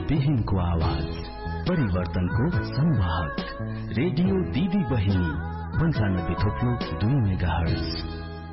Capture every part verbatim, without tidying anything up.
देखिनको आवाज परिवर्तनको संवाहक रेडियो दिदी बहिनी पन्चानब्बे थोप्लो दुई मेगाहर्ज।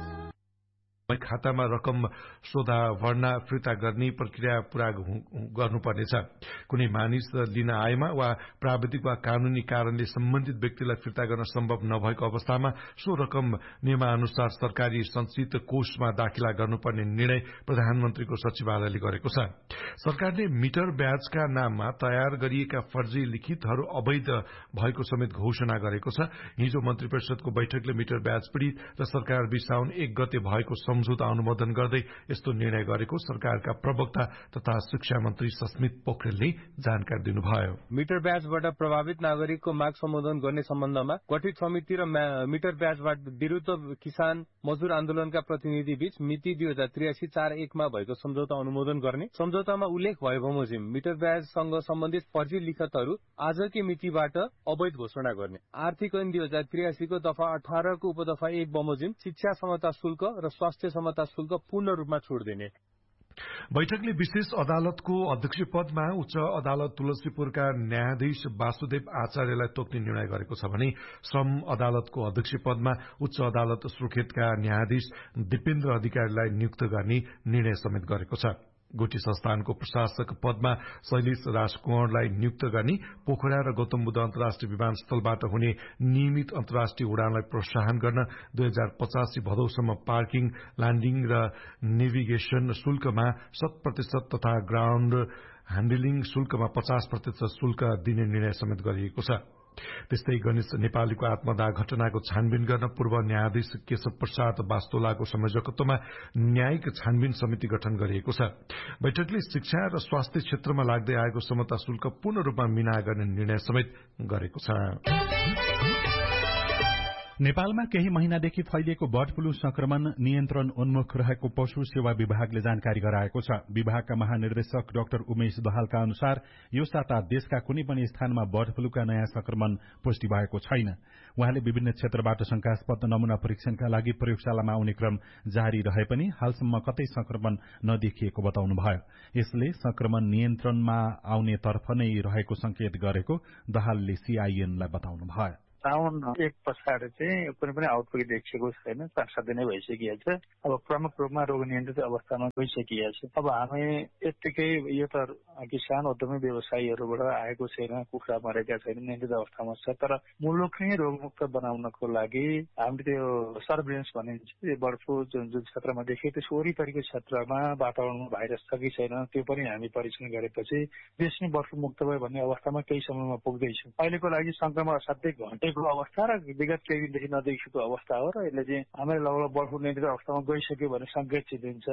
खातामा रकम सोधा भर्ना फिर्ता गर्ने प्रक्रिया पूरा गर्नुपर्नेछ। कुनै मानिस लिन आएमा वा प्राविधिक वा कानूनी कारणले सम्बन्धित व्यक्तिलाई फिर्ता गर्न सम्भव नभएको अवस्थामा सो रकम नियमानुसार सरकारी संचित कोषमा दाखिला गर्नुपर्ने निर्णय प्रधानमन्त्रीको सचिवालयले गरेको छ। सरकारले मिटर ब्याजका नाममा तयार गरिएका फर्जी लिखितहरू अवैध भएको समेत घोषणा गरेको छ। हिजो मन्त्री परिषदको बैठकले मिटर ब्याज पीड़ित र सरकार बीच साउन एक गते भएको सम्झौता अनुमोदन गर्दै यस्तो निर्णय गरेको सरकारका प्रवक्ता तथा शिक्षा मन्त्री सस्मित पोखरेलले जानकारी दिनुभयो। मिटर ब्याजबाट प्रभावित नागरिकको माग सम्बोधन गर्ने सम्बन्धमा गठित समिति र मिटर ब्याजबाट विरुद्ध किसान मजदूर आन्दोलनका प्रतिनिधि बीच मिति दुई हजार त्रियासी चार एकमा भएको सम्झौता अनुमोदन गर्ने, सम्झौतामा उल्लेख भए बमोजिम मिटर ब्याजसँग सम्बन्धित फर्जी लिखतहरू आजकै मितिबाट अवैध घोषणा गर्ने, आर्थिक ऐन दुई हजार त्रियासीको दफा अठारको उपदफा एक बमोजिम शिक्षा समता शुल्क र स्वास्थ्य समता शुल्क पूर्ण रूपमा छोड़ दिने। बैठकले विशेष अदालतको अध्यक्ष पदमा उच्च अदालत तुलसीपुरका न्यायाधीश वासुदेव आचार्यलाई तोक्ने निर्णय गरेको छ भने श्रम अदालतको अध्यक्ष पदमा उच्च अदालत सुर्खेतका न्यायाधीश दिपेन्द्र अधिकारीलाई नियुक्त गर्ने निर्णय समेत गरेको छ। गुठी संस्थानको प्रशासक पदमा शैलेश राजकुँवरलाई नियुक्त गर्ने, पोखरा र गौतम बुद्ध अन्तर्राष्ट्रिय विमानस्थलबाट हुने नियमित अन्तर्राष्ट्रिय उडानलाई प्रोत्साहन गर्न दुई हजार पचासी भदौसम्म पार्किङ, ल्याण्डिङ र नेभिगेशन शुल्कमा शत प्रतिशत तथा ग्राउण्ड ह्याण्डलिङ शुल्कमा पचास प्रतिशत शुल्क दिने निर्णय समेत गरिएको छ। त्यस्तै गणेश नेपालीको आत्मदाह घटनाको छानबिन गर्न पूर्व न्यायाधीश केशव प्रसाद वास्तोलाको संयोजकत्वमा न्यायिक छानबिन समिति गठन गरिएको छ। बैठकले शिक्षा र स्वास्थ्य क्षेत्रमा लाग्दै आएको समता शुल्क पूर्ण रूपमा मिना गर्ने निर्णय समेत गरेको छ। नेपालमा केही महिनादेखि फैलिएको बर्ड फ्लू संक्रमण नियन्त्रण उन्मुख रहेको पशु सेवा विभागले जानकारी गराएको छ। विभागका महानिर्देशक डाक्टर उमेश दहालका अनुसार यो साता देशका कुनै पनि स्थानमा बर्ड फ्लूका नयाँ संक्रमण पुष्टि भएको छैन। उहाँले विभिन्न क्षेत्रबाट शंकास्पद नमूना परीक्षणका लागि प्रयोगशालामा आउने क्रम जारी रहे पनि हालसम्म कतै संक्रमण नदेखिएको बताउनुभयो। यसले संक्रमण नियन्त्रणमा आउने तर्फ नै रहेको संकेत गरेको दहालले सीआईएनलाई बताउनुभयो। साउन एक पछाडि चाहिँ कुनै पनि आउटब्रेक देखिएको छैन, पाँच सात दिनै भइसकिएको छ। अब प्रमुख रूपमा रोग नियन्त्रित अवस्थामा गइसकिएको छ। अब हामी यत्तिकै यो त किसान उद्यमी व्यवसायीहरूबाट आएको छैन, कुखुरा मरेका छैन, नियन्त्रित अवस्थामा छ। तर मुलुक नै रोगमुक्त बनाउनको लागि हामीले त्यो सर्भिलेन्स भनिन्छ, बर्ड फ्लू जुन जुन क्षेत्रमा देखियो त्यस वरिपरिको क्षेत्रमा वातावरणमा भाइरस छ कि छैन त्यो पनि हामी परीक्षण गरेपछि देश नै बर्ड फ्लू मुक्त भयो भन्ने अवस्थामा केही समयमा पुग्दैछौँ। अहिलेको लागि संक्रमण असाध्यै घटेको अवस्था र विगत केही दिनदेखि नदेखिएको अवस्था हो र यसले चाहिँ हाम्रो लगभग बर्ड फ्लू नियन्त्रित अवस्थामा गइसक्यो भने संकेत दिन्छ।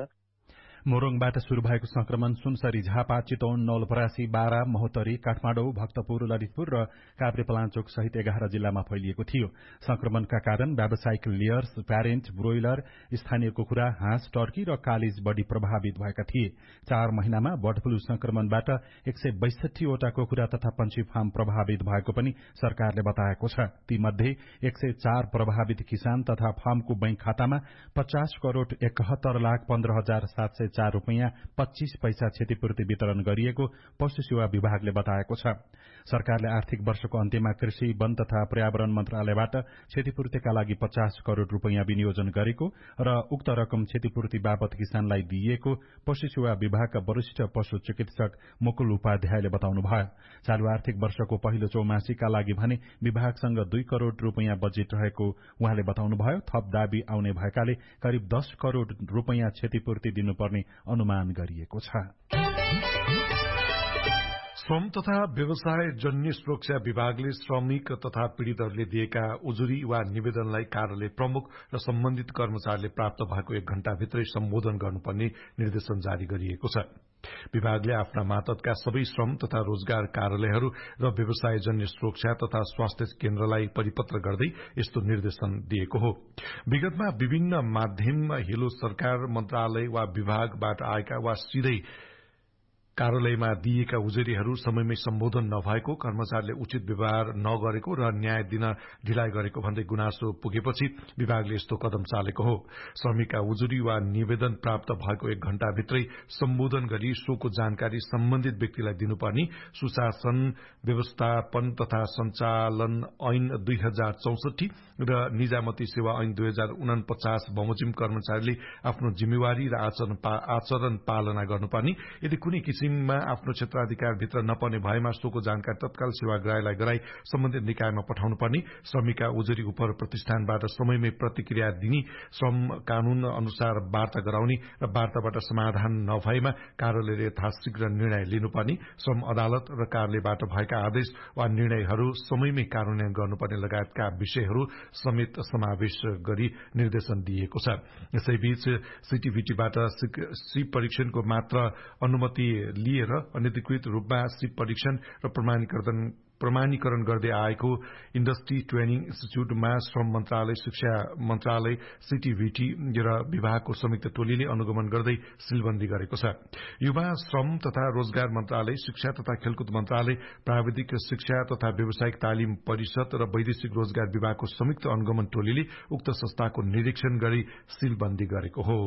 मोरङबाट शुरू भएको संक्रमण सुनसरी, झापा, चितवन, नवलपरासी, बारा, महोत्तरी, काठमाडौँ, भक्तपुर, ललितपुर र काभ्रेपलाञ्चोक सहित एघार जिल्लामा फैलिएको थियो। संक्रमणका कारण व्यावसायिक लेयर्स, प्यारेन्ट, ब्रोइलर, स्थानीय कुखुरा, हाँस, टर्की र कालिज बढ़ी प्रभावित भएका थिए। चार महिनामा बर्ड फ्लू संक्रमणबाट एक सय बैसठीवटा कुखुरा तथा पंक्षी फार्म प्रभावित भएको पनि सरकारले बताएको छ। तीमध्ये एक सय चार प्रभावित किसान तथा फार्मको बैंक खातामा पचास करोड़ एकहत्तर लाख पन्ध्र हजार सात सय चार रूपियाँ पच्चीस पैसा क्षतिपूर्ति वितरण गरिएको पशु सेवा विभागले बताएको छ। सरकारले आर्थिक वर्षको अन्त्यमा कृषि, वन तथा पर्यावरण मन्त्रालयबाट क्षतिपूर्तिका लागि पचास करोड़ रूपियाँ विनियोजन गरेको र उक्त रकम क्षतिपूर्ति बापत किसानलाई दिइएको पशु सेवा विभागका वरिष्ठ पशु चिकित्सक मुकुल उपाध्यायले बताउनुभयो। चालू आर्थिक वर्षको पहिलो चौमासीका लागि भने विभागसँग दुई करोड़ रूपियाँ बजेट रहेको उहाँले बताउनुभयो। थप दाबी आउने भएकाले करिब दस करोड़ रूपियाँ क्षतिपूर्ति दिनुपर्ने अनुमान गरिएको छ। श्रम तथा व्यवसाय जन्य सुरक्षा विभागले श्रमिक तथा पीड़ितहरूले दिएका उजुरी वा निवेदनलाई कार्यालय प्रमुख र सम्बन्धित कर्मचारीले प्राप्त भएको एक घण्टाभित्रै सम्बोधन गर्नुपर्ने निर्देशन जारी गरिएको छ। विभागले आफ्ना मातहतका सबै श्रम तथा रोजगार कार्यालयहरू र व्यवसायजन्य सुरक्षा तथा स्वास्थ्य केन्द्रलाई परिपत्र गर्दै यस्तो निर्देशन दिएको हो। विगतमा विभिन्न माध्यम हिलो सरकार मन्त्रालय वा विभागबाट आएका वा सिधै कार्यालयमा दिएका उजुरीहरू समयमै सम्बोधन नभएको, कर्मचारीले उचित व्यवहार नगरेको र न्याय दिन ढिलाइ गरेको भन्दै गुनासो पुगेपछि विभागले यस्तो कदम चालेको हो। श्रमिकका उजुरी वा निवेदन प्राप्त भएको एक घण्टाभित्रै सम्बोधन गरी सोको जानकारी सम्बन्धित व्यक्तिलाई दिनुपर्ने सुशासन व्यवस्थापन तथा सञ्चालन ऐन दुई हजार चौसठी र निजामती सेवा ऐन दुई हजार उनपचास बमोजिम कर्मचारीले आफ्नो जिम्मेवारी र आचरण पालना गर्नुपर्ने, यदि कुनै किसिममा आफ्नो क्षेत्राधिकारभित्र नपर्ने भएमा सोको जानकारी तत्काल सेवाग्राहीलाई गराई सम्बन्धित निकायमा पठाउनु पर्ने, श्रमिकका उजुरी उप प्रतिष्ठानबाट समयमै प्रतिक्रिया दिने, श्रम कानून अनुसार वार्ता गराउने र वार्ताबाट समाधान नभएमा कार्यालयले यथाशीघ्र निर्णय लिनुपर्ने, श्रम अदालत र कार्यालयबाट भएका आदेश वा निर्णयहरू समयमै कार्यान्वयन गर्नुपर्ने लगायतका विषयहरू समेत समावेश गरी निर्देशन दिएको छ। यसैबीच सीटीभीटीबाट सिप परीक्षणको मात्र अनुमति लिएर अनधिकृत रूपमा सिप परीक्षण र प्रमाणीकरण प्रमाणीकरण गर्दै आएको इण्डस्ट्री ट्रेनिङ इन्स्टिच्यूटमा श्रम मन्त्रालय, शिक्षा मन्त्रालय, सीटीभीटी र विभागको संयुक्त टोलीले अनुगमन गर्दै सीलबन्दी गरेको छ। युवा श्रम तथा रोजगार मन्त्रालय, शिक्षा तथा खेलकुद मन्त्रालय, प्राविधिक शिक्षा तथा व्यावसायिक तालिम परिषद र वैदेशिक रोजगार विभागको संयुक्त अनुगमन टोलीले उक्त संस्थाको निरीक्षण गरी सीलबन्दी गरेको हो।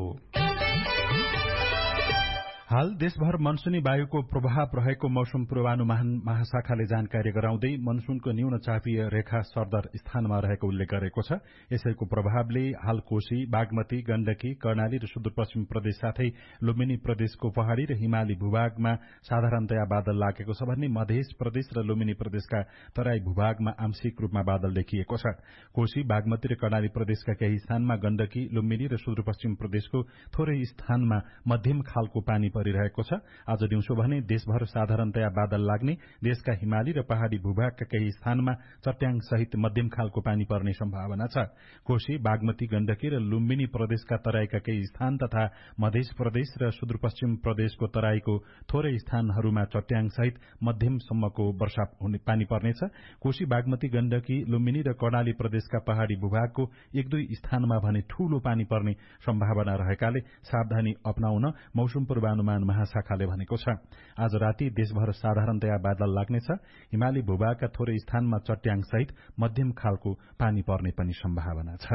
हाल देशभर मनसूनी वायुको प्रभाव रहेको मौसम पूर्वानुमान महाशाखाले जानकारी गराउँदै मनसूनको न्यून चापीय रेखा सरदर स्थानमा रहेको उल्लेख गरेको छ। यसैको प्रभावले हाल कोशी, बागमती, गण्डकी, कर्णाली र सुदूरपश्चिम प्रदेश साथै लुम्बिनी प्रदेशको पहाड़ी र हिमाली भूभागमा साधारणतया बादल लागेको छ भने मध्य प्रदेश र लुम्बिनी प्रदेशका तराई भूभागमा आंशिक रूपमा बादल देखिएको छ। कोशी, बागमती र कर्णाली प्रदेशका केही स्थानमा, गण्डकी, लुम्बिनी र सुदूरपश्चिम प्रदेशको थोरै स्थानमा मध्यम खालको पानी परिरहेको छ। आज दिउँसो भने देशभर साधारणतया बादल लाग्ने, देशका हिमाली र पहाड़ी भूभागका केही स्थानमा चट्याङ सहित मध्यम खालको पानी पर्ने सम्भावना छ। कोशी, बागमती, गण्डकी र लुम्बिनी प्रदेशका तराईका केही स्थान तथा मध्य प्रदेश र सुदूरपश्चिम प्रदेशको तराईको थोरै स्थानहरूमा चट्याङ सहित मध्यमसम्मको वर्षा हुने पानी पर्नेछ। कोशी, बागमती, गण्डकी, लुम्बिनी र कर्णाली प्रदेशका पहाड़ी भूभागको एक दुई स्थानमा भने ठूलो पानी पर्ने सम्भावना रहेकाले सावधानी अपनाउन मौसम पूर्वानुमान महाशाखाले भनेको छ। आज राति देशभर साधारणतया बादल लाग्नेछ। हिमाली भूभागका थोरै स्थानमा चट्याङ सहित मध्यम खालको पानी पर्ने पनि सम्भावना छ।